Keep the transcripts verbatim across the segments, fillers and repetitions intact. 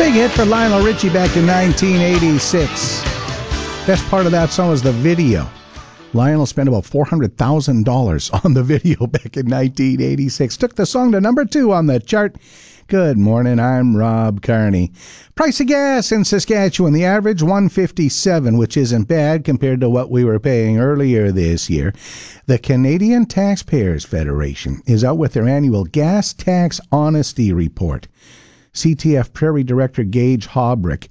Big hit for Lionel Richie back in nineteen eighty-six. Best part of that song was the video. Lionel spent about four hundred thousand dollars on the video back in nineteen eighty-six. Took the song to number two on the chart. Good morning, I'm Rob Carney. Price of gas in Saskatchewan, the average one fifty-seven, which isn't bad compared to what we were paying earlier this year. The Canadian Taxpayers Federation is out with their annual Gas Tax Honesty Report. C T F Prairie Director Gage Hobrick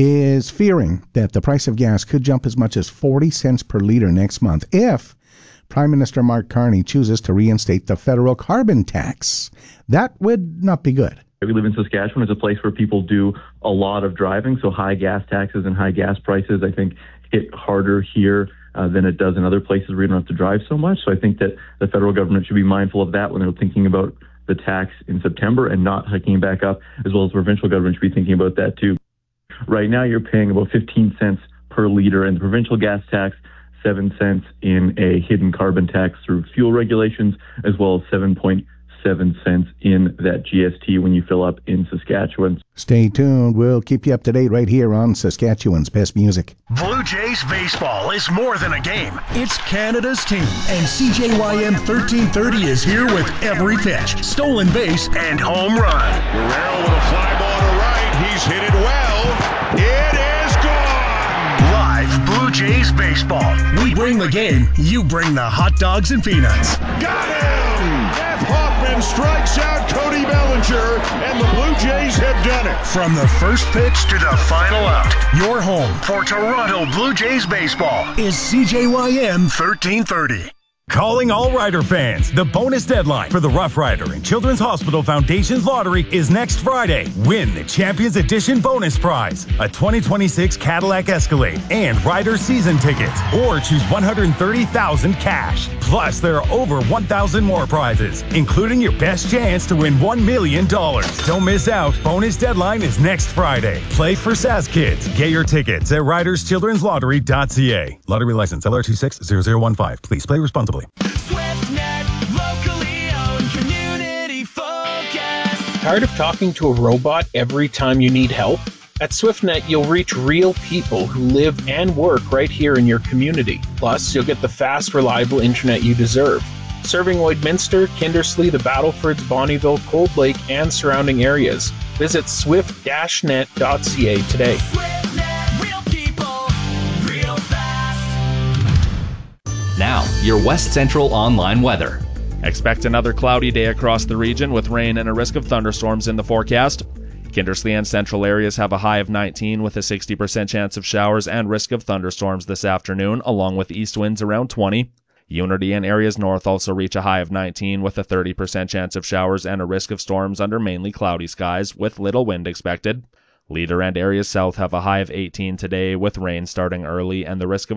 is fearing that the price of gas could jump as much as forty cents per litre next month if Prime Minister Mark Carney chooses to reinstate the federal carbon tax. That would not be good. We live in Saskatchewan. It's a place where people do a lot of driving, so high gas taxes and high gas prices, I think, hit harder here uh, than it does in other places where you don't have to drive so much. So I think that the federal government should be mindful of that when they're thinking about the tax in September and not hiking it back up, as well as the provincial government should be thinking about that too. Right now, you're paying about fifteen cents per litre in the provincial gas tax, seven cents in a hidden carbon tax through fuel regulations, as well as seven point seven cents in that G S T when you fill up in Saskatchewan. Stay tuned. We'll keep you up to date right here on Saskatchewan's Best Music. Blue Jays baseball is more than a game. It's Canada's team. And C J Y M thirteen thirty is here with every pitch, stolen base, and home run. Guerrero with a fly ball to right. He's hit it well. It is gone. Live Blue Jays baseball. We bring the game. You bring the hot dogs and peanuts. Got him! Jeff Hoffman strikes out Cody Bellinger, and the Blue Jays have done it. From the first pitch to the final out, your home for Toronto Blue Jays baseball is C J Y M thirteen thirty. Calling all Rider fans. The bonus deadline for the Rough Rider and Children's Hospital Foundation's lottery is next Friday. Win the Champions Edition bonus prize, a twenty twenty-six Cadillac Escalade and Rider season tickets, or choose one hundred thirty thousand dollars cash. Plus, there are over one thousand more prizes, including your best chance to win one million dollars. Don't miss out. Bonus deadline is next Friday. Play for S A S Kids. Get your tickets at riders children's lottery dot c a. Lottery license L R two six zero zero one five. Please play responsibly. SwiftNet, locally owned, community focused. Tired of talking to a robot every time you need help? At SwiftNet, you'll reach real people who live and work right here in your community. Plus, you'll get the fast, reliable internet you deserve. Serving Lloydminster, Kindersley, the Battlefords, Bonnyville, Cold Lake, and surrounding areas. Visit swift dash net dot c a today. SwiftNet, real people, real fast. Now, your West Central online weather. Expect another cloudy day across the region with rain and a risk of thunderstorms in the forecast. Kindersley and central areas have a high of nineteen with a sixty percent chance of showers and risk of thunderstorms this afternoon, along with east winds around twenty. Unity and areas north also reach a high of nineteen with a thirty percent chance of showers and a risk of storms under mainly cloudy skies with little wind expected. Leader and areas south have a high of eighteen today with rain starting early and the risk of